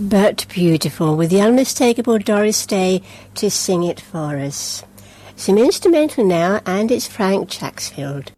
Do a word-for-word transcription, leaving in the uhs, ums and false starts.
But beautiful, with the unmistakable Doris Day to sing it for us. Some instrumental now, and it's Frank Chaxfield.